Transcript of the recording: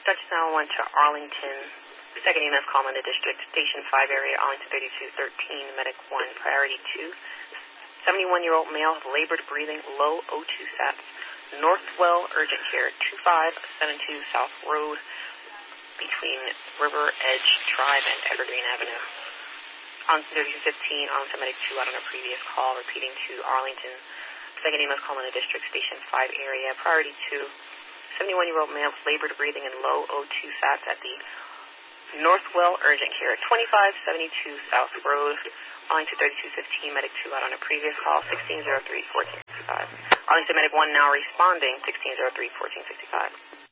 Dutch 911 to Arlington. Second EMS call in the district. Station 5 area, Arlington 3213, Medic 1, Priority 2. 71-year-old male, labored breathing, low O2 sats. Northwell Urgent Care, 2572 South Road, between River Edge Drive and Evergreen Avenue. Arlington 3215, Arlington Medic 2 out on a previous call, repeating to Arlington. Second EMS call in the district, Station 5 area, Priority 2. 71-year-old male, labored breathing and low O2 sats at the Northwell Urgent Care, 2572 South Road, Arlington 3215, Medic 2 out on a previous call, 1603-1465. Arlington Medic 1 now responding, 1603-1465.